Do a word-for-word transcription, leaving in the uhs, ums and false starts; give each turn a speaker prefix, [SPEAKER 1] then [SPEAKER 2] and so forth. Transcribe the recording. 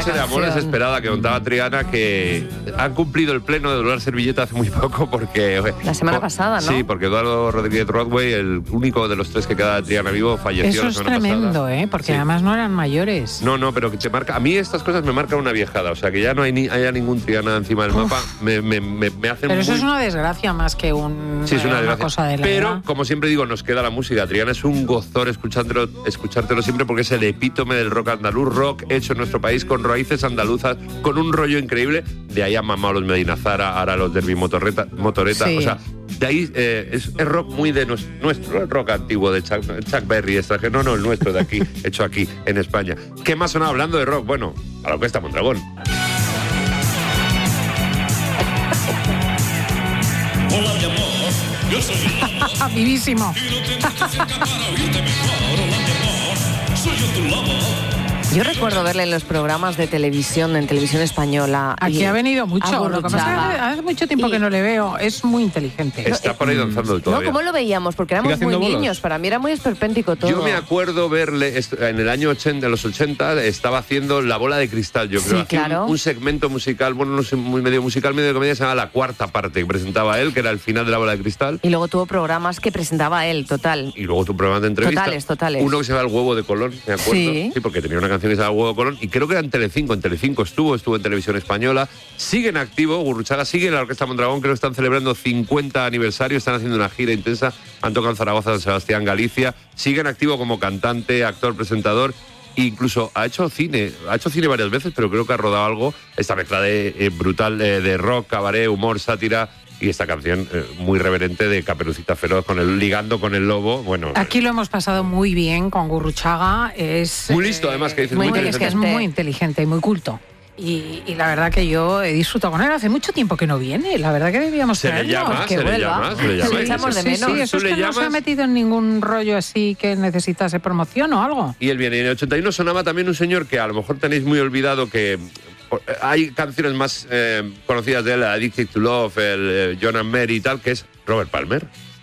[SPEAKER 1] noche de amor desesperada que contaba Triana, que han cumplido el pleno de Dolor Servilleta hace muy poco porque...
[SPEAKER 2] La semana
[SPEAKER 1] por,
[SPEAKER 2] pasada, ¿no?
[SPEAKER 1] Sí, porque Eduardo Rodríguez Rodway, el único de los tres que queda de Triana vivo, falleció
[SPEAKER 3] Eso
[SPEAKER 1] la
[SPEAKER 3] es
[SPEAKER 1] semana
[SPEAKER 3] tremendo,
[SPEAKER 1] pasada.
[SPEAKER 3] ¿eh? Porque
[SPEAKER 1] Sí.
[SPEAKER 3] además no eran mayores.
[SPEAKER 1] No, no, pero que te marca... A mí estas cosas me marcan una viejada, o sea, que ya no hay ni, haya ningún Triana encima del
[SPEAKER 3] Uf.
[SPEAKER 1] mapa, me, me, me, me hacen
[SPEAKER 3] Pero eso
[SPEAKER 1] muy...
[SPEAKER 3] es una desgracia más que un,
[SPEAKER 1] Sí, es una,
[SPEAKER 3] una
[SPEAKER 1] desgracia.
[SPEAKER 3] cosa de la
[SPEAKER 1] Pero,
[SPEAKER 3] edad.
[SPEAKER 1] como siempre digo, nos queda la música. Triana es un gozor escuchártelo, escuchártelo siempre porque es el epítome del rock andaluz, rock hecho en nuestro país con raíces andaluzas, con un rollo increíble. De ahí a mamá los Medina Zara, ahora los Derby Motorreta, Motoreta.
[SPEAKER 3] Sí.
[SPEAKER 1] O sea, de ahí eh, es, es rock muy de nos, nuestro, el rock antiguo de Chuck, Chuck Berry, extranjero. No, no, el nuestro de aquí, hecho aquí, en España. ¿Qué más sonaba hablando de rock? Bueno, a lo que está Mondragón.
[SPEAKER 4] Hola, mi amor, yo soy el lobo.
[SPEAKER 3] Vivísimo.
[SPEAKER 4] Y no tengo que cerca para oírte mejor. Hola, mi amor, soy yo tu lobo.
[SPEAKER 2] Yo recuerdo verle en los programas de televisión, en televisión española.
[SPEAKER 3] Aquí
[SPEAKER 2] y
[SPEAKER 3] ha venido mucho.
[SPEAKER 2] a
[SPEAKER 3] Lo que pasa es que
[SPEAKER 2] Gurruchaga.
[SPEAKER 3] hace, hace mucho tiempo
[SPEAKER 2] Y-
[SPEAKER 3] que no le veo. Es muy inteligente.
[SPEAKER 1] Está por ahí danzando
[SPEAKER 2] No,
[SPEAKER 1] todavía.
[SPEAKER 2] ¿cómo lo veíamos? Porque éramos
[SPEAKER 5] ¿Sigue
[SPEAKER 2] muy
[SPEAKER 5] haciendo bolos?
[SPEAKER 2] niños. Para mí era muy esperpéntico todo.
[SPEAKER 1] Yo me acuerdo verle est- en el año ochenta, en los ochenta, estaba haciendo La Bola de Cristal, yo creo.
[SPEAKER 2] Sí,
[SPEAKER 1] Hacía un-
[SPEAKER 2] claro.
[SPEAKER 1] un, segmento musical, bueno, no sé, muy medio musical, medio de comedia, se llama La Cuarta Parte, que presentaba él, que era el final de La Bola de Cristal.
[SPEAKER 2] Y luego tuvo programas que presentaba él, total.
[SPEAKER 1] Y luego tu programa de entrevista.
[SPEAKER 2] Totales, totales.
[SPEAKER 1] Uno que se llama El Huevo de Colón, me acuerdo.
[SPEAKER 2] Sí.
[SPEAKER 1] porque tenía una canción que se llama El Huevo de Colón. Y creo que era en Telecinco. En Telecinco estuvo, estuvo en Televisión Española. Sigue en activo, Gurruchaga sigue en la Orquesta Mondragón. Creo que están celebrando cincuenta aniversario. Están haciendo una gira intensa. Han tocado en Zaragoza, San Sebastián, Galicia. Sigue en activo como cantante, actor, presentador. Incluso ha hecho cine, ha hecho cine varias veces, pero creo que ha rodado algo. Esta mezcla de eh, brutal eh, de rock, cabaret, humor, sátira. Y esta canción eh, muy reverente de Caperucita Feroz, con el ligando con el lobo. Bueno,
[SPEAKER 3] Aquí lo hemos pasado muy bien con Gurruchaga. Es,
[SPEAKER 1] muy listo, además, que dices,
[SPEAKER 2] muy
[SPEAKER 1] muy
[SPEAKER 3] Es que
[SPEAKER 1] inteligente.
[SPEAKER 3] es muy inteligente y muy culto. Y, y la verdad que yo he disfrutado con él. Hace mucho tiempo que no viene. La verdad que debíamos
[SPEAKER 1] Se le
[SPEAKER 3] traerlo.
[SPEAKER 1] llama,
[SPEAKER 2] que
[SPEAKER 1] se le
[SPEAKER 2] vuelva.
[SPEAKER 1] llama, se le
[SPEAKER 2] Se
[SPEAKER 1] llama.
[SPEAKER 2] le echamos de
[SPEAKER 3] Sí,
[SPEAKER 2] menos.
[SPEAKER 3] sí, eso
[SPEAKER 1] Tú
[SPEAKER 3] es
[SPEAKER 1] le
[SPEAKER 3] que no se ha
[SPEAKER 1] llamas-
[SPEAKER 3] metido en ningún rollo así que necesitase promoción o algo.
[SPEAKER 1] Y él viene. En el ochenta y uno sonaba también un señor que a lo mejor tenéis muy olvidado, que por- hay canciones más eh, conocidas de él, Addicted to Love, el eh, John and Mary y tal, que es Robert Palmer.